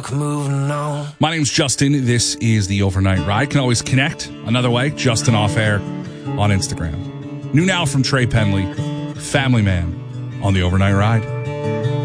luck moving on. My name's Justin. This is the Overnight Ride. Can always connect another way, Justin Off Air on Instagram. New now from Trey Penley, Family Man on the Overnight Ride.